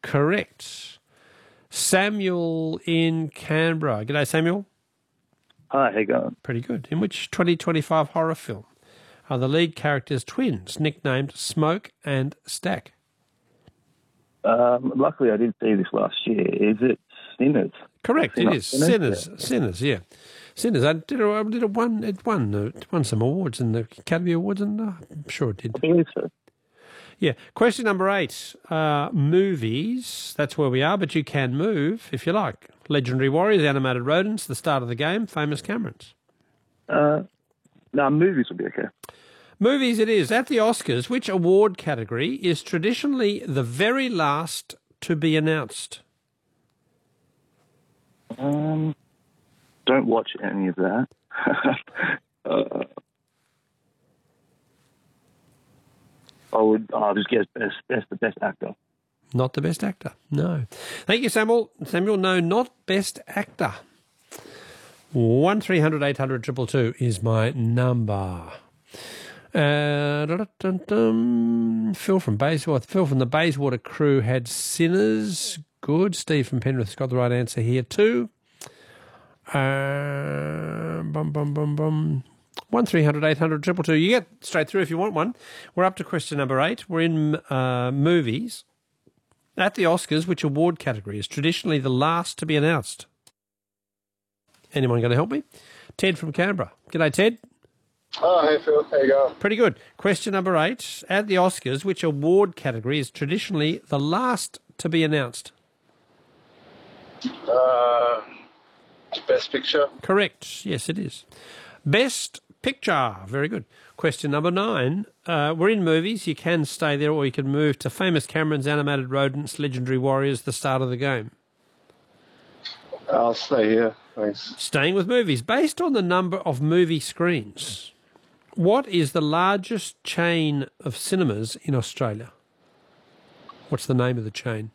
correct. Samuel in Canberra. G'day, Samuel. Hi, how you going? Pretty good. In which 2025 horror film are the lead characters twins nicknamed Smoke and Stack? Luckily, I did see this last year. Is it Sinners? Correct, it is. Sinners. Yeah. Sinners, yeah. Sinners. It won some awards in the Academy Awards, and I'm sure it did. I believe so. Yeah. Question number 8. Movies. That's where we are, but you can move if you like. Legendary Warriors, Animated Rodents, The Start of the Game, Famous Camerons. No, movies would be okay. Movies it is. At the Oscars, which award category is traditionally the very last to be announced? Don't watch any of that. I'll just guess best actor. Not the best actor, no. Thank you, Samuel. Samuel, no, not best actor. 1300 800 222 is my number. Phil from Bayswater. Phil from the Bayswater crew had Sinners. Good. Steve from Penrith's got the right answer here too. 1300 800 222. You get straight through if you want one. We're up to question number 8. We're in movies. At the Oscars, which award category is traditionally the last to be announced? Anyone going to help me? Ted from Canberra. G'day, Ted. Oh, hey, Phil. How you going? Pretty good. Question number 8. At the Oscars, which award category is traditionally the last to be announced? Best Picture. Correct. Yes, it is. Best Picture. Very good. Question number 9. We're in movies. You can stay there or you can move to Famous Camerons, Animated Rodents, Legendary Warriors, The Start of the Game. I'll stay here. Thanks. Staying with movies. Based on the number of movie screens, what is the largest chain of cinemas in Australia? What's the name of the chain?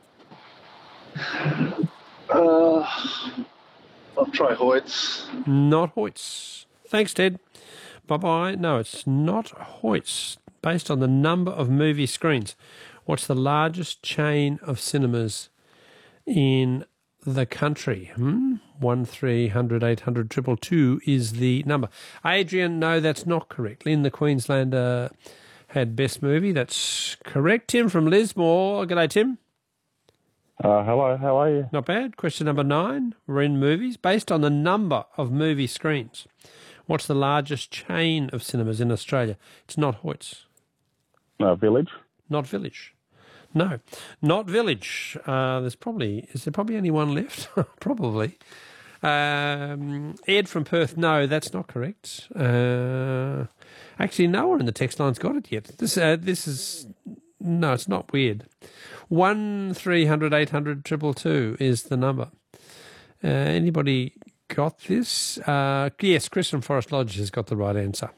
I'll try Hoyts. Not Hoyts. Thanks, Ted. Bye-bye. No, it's not Hoyts. Based on the number of movie screens, what's the largest chain of cinemas in the country? 1300 800 222 is the number. Adrian, no, that's not correct. Lynn, the Queenslander, had best movie. That's correct. Tim from Lismore. G'day, Tim. Hello, how are you? Not bad. Question number 9. We're in movies. Based on the number of movie screens, what's the largest chain of cinemas in Australia? It's not Hoyts. Village? Not Village. No, not Village. Is there probably only one left? Probably. Ed from Perth, no, that's not correct. Actually, no one in the text line's got it yet. This is... No, it's not weird. 1300 800 222 is the number. Anybody got this? Yes, Chris from Forest Lodge has got the right answer.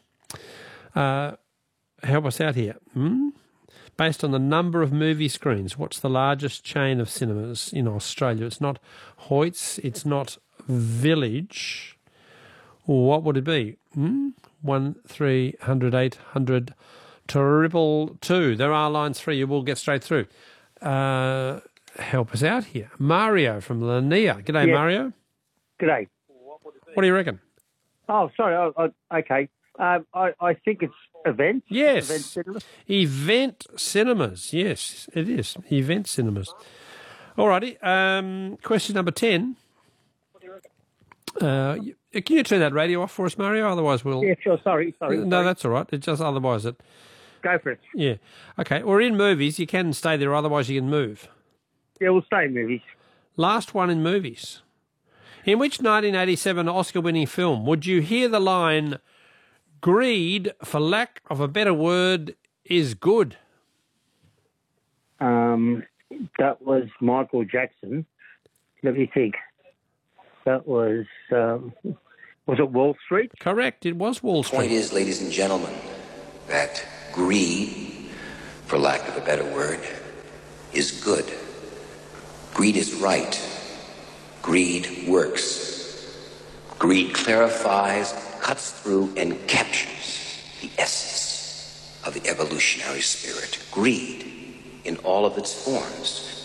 Help us out here. Based on the number of movie screens, what's the largest chain of cinemas in Australia? It's not Hoyts, it's not Village. What would it be? 1300 800 222. There are lines 3. You will get straight through. Help us out here. Mario from Lania. G'day, yeah. Mario. G'day. What do you reckon? Oh, sorry. Okay. I think it's Event. Yes. Event Cinemas. Event Cinemas. Yes, it is. Event Cinemas. All righty. Question number 10. Can you turn that radio off for us, Mario? Otherwise we'll... Yeah, sure. Sorry. No, that's all right. It's just otherwise it... Go for it. Yeah. Okay. We're in movies. You can stay there, otherwise you can move. Yeah, we'll stay in movies. Last one in movies. In which 1987 Oscar-winning film would you hear the line, "Greed, for lack of a better word, is good"? That was Michael Jackson. Let me think. That was it Wall Street? Correct. It was Wall Street. The point is, ladies and gentlemen, that greed, for lack of a better word, is good. Greed is right. Greed works. Greed clarifies, cuts through, and captures the essence of the evolutionary spirit. Greed, in all of its forms,